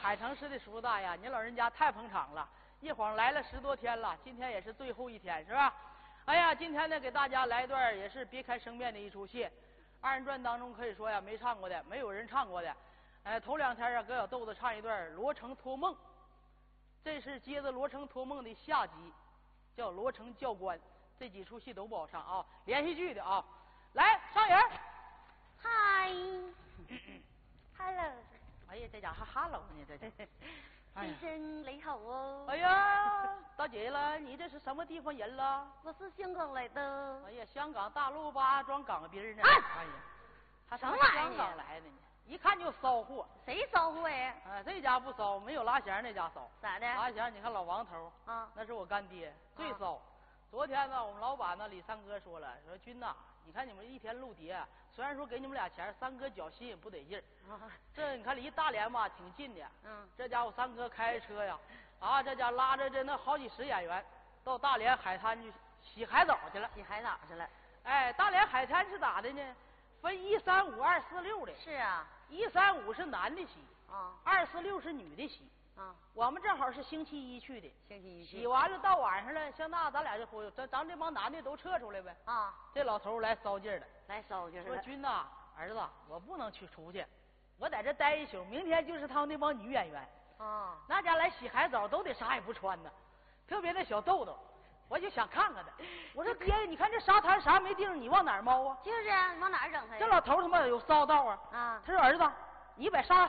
海城市的叔大呀，您老人家太捧场了，一晃来了10多天了，今天也是最后一天，是吧？哎呀，今天呢给大家来一段也是别开生面的一出戏，二人转当中可以说呀没唱过的，没有人唱过的。头2天啊，搁小豆子唱一段《罗成托梦》，这是接着《罗成托梦》的下集，叫《罗成教官》。这几出戏都不好唱啊，连续剧的啊。来，上人。 嗨，Hello。 哎呀，这家伙还 Hello 呢，这家。 先生你好哦。 哎呀，大姐了，你这是什么地方人了？ 我是香港来的。 哎呀，香港大陆八庄港边呢。哎呀，他从香港来的呢，一看就骚货。 谁骚货呀？ 这家不骚，没有拉弦那家骚。 咋的？ 拉弦，你看老王头啊， 那是我干爹，最骚。昨天呢，我们老板呢李三哥说了，说军呐，你看你们一天录碟，虽然说给你们俩钱，三哥脚心也不得劲儿。这你看离大连吧挺近的，这家伙三哥开车呀，这家拉着这那好几十演员到大连海滩去洗海澡去了。 洗海澡去了。 哎，大连海滩是咋的呢？分135、246的。 是啊 ，135是男的洗，246是女的洗。我们正好是星期一去的， 星期一洗完了到晚上了，像那咱俩就忽悠，咱这帮男的都撤出来呗。这老头来骚劲儿了， 来骚劲儿了。 说军呐，儿子，我不能去出去，我在这待一宿，明天就是他们那帮女演员。那家来洗海澡都得啥也不穿呢，特别那小豆豆，我就想看看他。我说爹，你看这沙滩啥没地方，你往哪儿猫啊？ 就是啊，你往哪儿整他呀？ 这老头他妈有骚道啊！他说儿子，你把沙